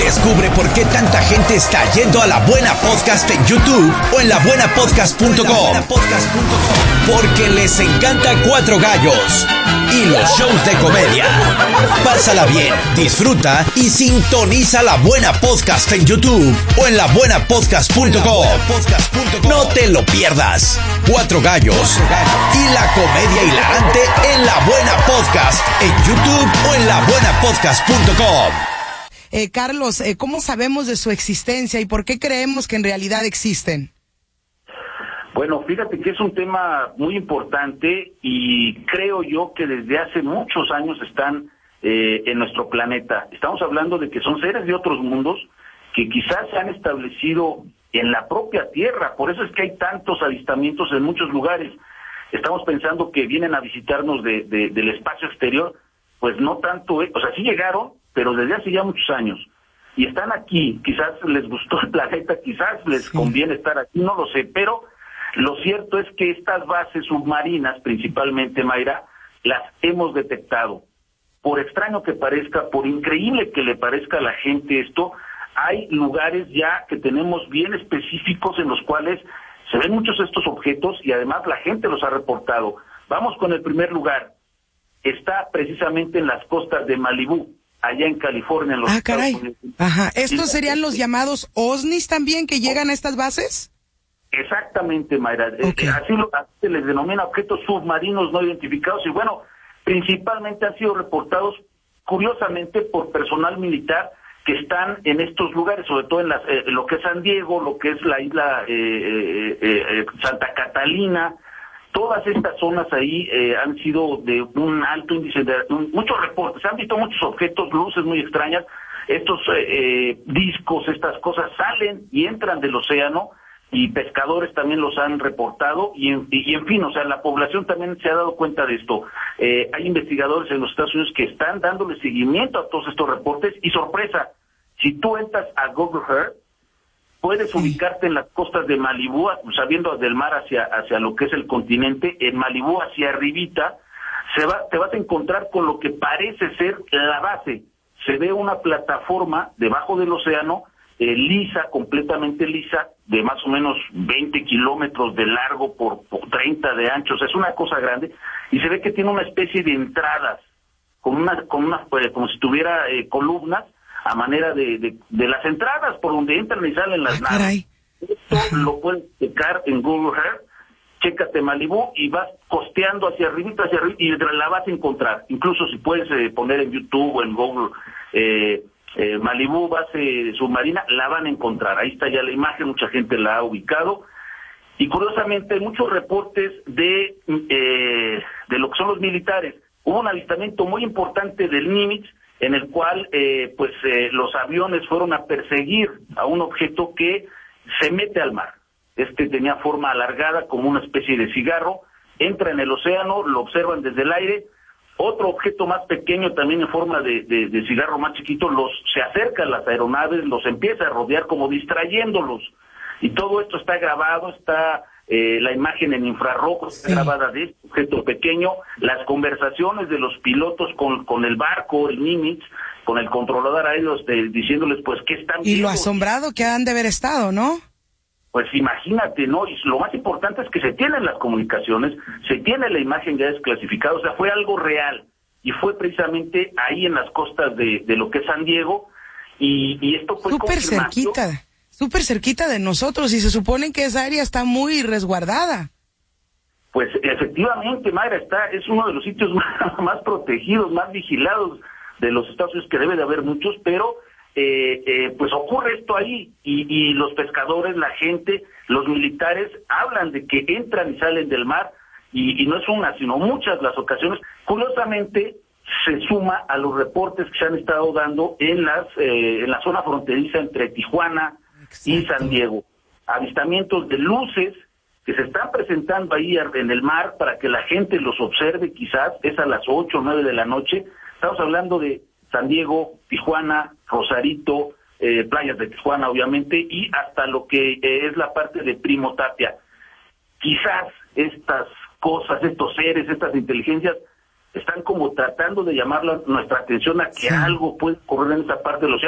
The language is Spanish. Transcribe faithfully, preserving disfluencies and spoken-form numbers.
Descubre por qué tanta gente está yendo a La Buena Podcast en YouTube o en la buena podcast punto com. Porque les encanta Cuatro Gallos y los shows de comedia. Pásala bien, disfruta y sintoniza La Buena Podcast en YouTube o en la buena podcast punto com. No te lo pierdas. Cuatro Gallos y la comedia hilarante en La Buena Podcast en YouTube o en la buena podcast punto com. Eh, Carlos, eh, ¿cómo sabemos de su existencia y por qué creemos que en realidad existen? Bueno, fíjate que es un tema muy importante y creo yo que desde hace muchos años están eh, en nuestro planeta. Estamos hablando de que son seres de otros mundos que quizás se han establecido en la propia Tierra. Por eso es que hay tantos avistamientos en muchos lugares. Estamos pensando que vienen a visitarnos de, de, del espacio exterior. Pues no tanto, eh, o sea, sí llegaron, pero desde hace ya muchos años. Y están aquí, quizás les gustó el planeta, quizás les sí. conviene estar aquí, no lo sé, pero lo cierto es que estas bases submarinas, principalmente, Mayra, las hemos detectado. Por extraño que parezca, por increíble que le parezca a la gente esto, hay lugares ya que tenemos bien específicos en los cuales se ven muchos de estos objetos y además la gente los ha reportado. Vamos con el primer lugar. Está precisamente en las costas de Malibú, allá en California. En los ah, caray. Estados Unidos. Ajá. ¿Estos serían los llamados OVNIs también que llegan a estas bases? Exactamente, Mayra. Okay. Eh, así, lo, así se les denomina objetos submarinos no identificados y bueno, principalmente han sido reportados curiosamente por personal militar que están en estos lugares, sobre todo en las, eh, lo que es San Diego, lo que es la isla eh, eh, eh, Santa Catalina. Todas estas zonas ahí eh, han sido de un alto índice de un, muchos reportes, se han visto muchos objetos, luces muy extrañas, estos eh, eh, discos, estas cosas salen y entran del océano y pescadores también los han reportado y en, y, y en fin, o sea, la población también se ha dado cuenta de esto. Eh, hay investigadores en los Estados Unidos que están dándole seguimiento a todos estos reportes y sorpresa, si tú entras a Google Earth, puedes sí. ubicarte en las costas de Malibú, sabiendo del mar hacia hacia lo que es el continente, en Malibú hacia arribita, se va, te vas a encontrar con lo que parece ser la base. Se ve una plataforma debajo del océano, eh, lisa, completamente lisa, de más o menos veinte kilómetros de largo por, por treinta de ancho, o sea, es una cosa grande, y se ve que tiene una especie de entradas, con una, con una, pues, como si tuviera eh, columnas, a manera de, de, de las entradas por donde entran y salen las ah, naves. Esto lo puedes checar en Google Earth, chécate Malibú y vas costeando hacia arriba, hacia arriba y la vas a encontrar. Incluso si puedes eh, poner en YouTube o en Google eh, eh, Malibú base submarina, la van a encontrar. Ahí está ya la imagen, mucha gente la ha ubicado. Y curiosamente hay muchos reportes de, eh, de lo que son los militares. Hubo un avistamiento muy importante del Nimitz, en el cual eh, pues eh, los aviones fueron a perseguir a un objeto que se mete al mar. Este tenía forma alargada como una especie de cigarro, entra en el océano, lo observan desde el aire, otro objeto más pequeño también en forma de, de, de cigarro más chiquito, los se acerca a las aeronaves, los empieza a rodear como distrayéndolos, y todo esto está grabado, está Eh, la imagen en infrarrojo está sí. grabada de este objeto pequeño, las conversaciones de los pilotos con, con el barco, el Nimitz, con el controlador aéreo, este, diciéndoles pues qué están viendo. Y lo asombrado que han de haber estado, ¿no? Pues imagínate, ¿no? Y lo más importante es que se tienen las comunicaciones, se tiene la imagen ya desclasificada, o sea, fue algo real, y fue precisamente ahí en las costas de, de lo que es San Diego, y, y esto fue súper cerquita. Súper cerquita de nosotros y se supone que esa área está muy resguardada. Pues efectivamente, Mayra, está, es uno de los sitios más, más protegidos, más vigilados de los Estados Unidos, que debe de haber muchos, pero eh, eh, pues ocurre esto ahí y, y los pescadores, la gente, los militares hablan de que entran y salen del mar y, y no es una, sino muchas las ocasiones. Curiosamente, se suma a los reportes que se han estado dando en las eh, en la zona fronteriza entre Tijuana Exacto. y San Diego. Avistamientos de luces que se están presentando ahí en el mar para que la gente los observe, quizás es a las ocho o nueve de la noche. Estamos hablando de San Diego, Tijuana, Rosarito, eh, playas de Tijuana obviamente, y hasta lo que eh, es la parte de Primo Tapia. Quizás estas cosas, estos seres, estas inteligencias están como tratando de llamar la, nuestra atención a que sí. algo puede ocurrir en esa parte del océano.